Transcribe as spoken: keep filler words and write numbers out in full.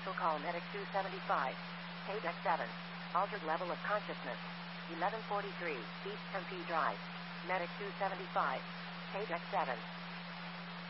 Special call Medic two seventy-five. Page X seven. Altered level of consciousness. eleven forty-three, East Tempe Drive. Medic two seventy-five. Page X seven.